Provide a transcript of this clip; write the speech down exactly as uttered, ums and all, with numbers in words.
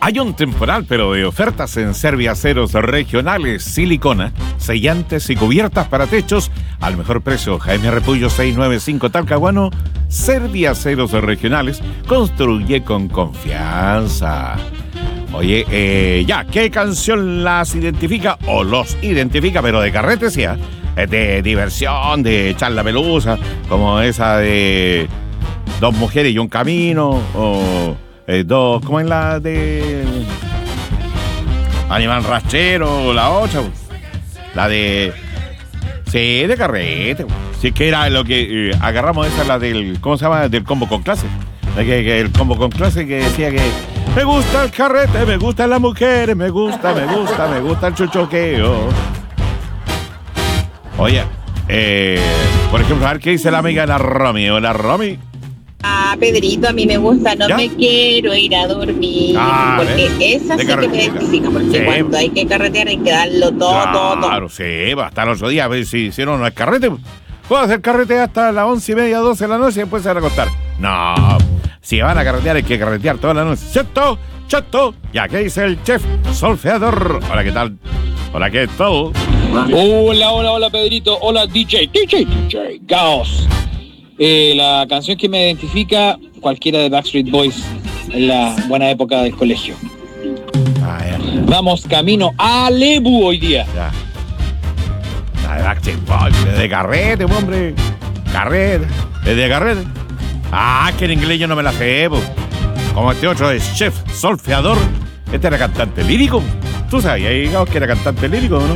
Hay un temporal, pero de ofertas en Serviaceros regionales, silicona, sellantes y cubiertas para techos al mejor precio. Jaime Repullo seiscientos noventa y cinco Talcahuano. Serviaceros regionales, construye con confianza. Oye, eh, ya, ¿qué canción las identifica o los identifica, pero de carrete, sí, ¿eh? De diversión, de echar la pelusa, como esa de Dos mujeres y un camino, o eh, dos, ¿cómo es la de Animal Rastrero, la otra? La de, sí, de carrete. Sí, que era lo que eh, agarramos, esa, la del, ¿cómo se llama? Del combo con clase. Que, que el combo con clase que decía que me gusta el carrete, me gustan las mujeres, me gusta, me gusta, me gusta el chuchoqueo. Oye, eh, por ejemplo, a ver qué dice la amiga de la Romy. Hola, Romy. Ah, Pedrito, a mí me gusta, no ¿Ya? me quiero ir a dormir. Ah, porque ¿ves? esa De sí que me carretera. identifica. Porque Sí. cuando hay que carretear hay que darlo todo, todo, todo. Claro, sí, va hasta el otro día. Si, si no, no es carrete. Puedo hacer carrete hasta las once y media, doce de la noche y después se van a acostar. No, si van a carretear hay que carretear toda la noche. ¿Cierto? ¿Cierto? Ya, ¿qué dice el chef Solfeador? Hola, ¿qué tal? Hola, ¿qué tal? Hola, hola, hola, Pedrito. Hola, D J. D J, D J. Gauss. Eh, la canción que me identifica, cualquiera de Backstreet Boys, en la buena época del colegio. Ah, ya. Vamos camino a Lebu hoy día. Ya. La de Backstreet Boys, de carrete, hombre. Carrete. De carrete. Ah, que en inglés yo no me la sé, po. Como este otro es chef Solfeador. Este era cantante lírico. ¿Tú sabías, Gauss, que era cantante lírico, no?